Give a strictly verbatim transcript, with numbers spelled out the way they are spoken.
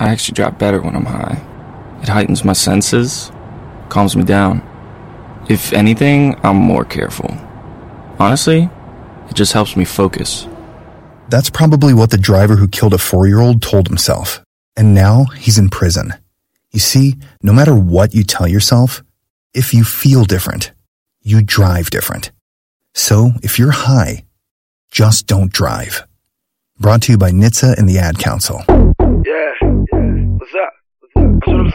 I actually drive better when I'm high. It heightens my senses, calms me down. If anything, I'm more careful. Honestly, it just helps me focus. That's probably what the driver who killed a four-year-old told himself. And now he's in prison. You see, no matter what you tell yourself, if you feel different, you drive different. So if you're high, just don't drive. Brought to you by N H T S A and the Ad Council. Yeah, yeah. What's up? What's up?